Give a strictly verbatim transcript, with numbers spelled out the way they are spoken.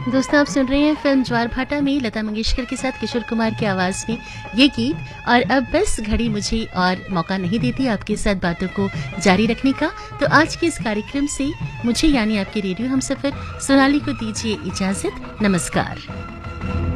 दोस्तों, आप सुन रहे हैं फिल्म ज्वार भाटा में लता मंगेशकर के साथ किशोर कुमार की आवाज में ये गीत। और अब बस घड़ी मुझे और मौका नहीं देती आपके साथ बातों को जारी रखने का, तो आज के इस कार्यक्रम से मुझे यानी आपके रेडियो हमसफर सोनाली को दीजिए इजाजत। नमस्कार।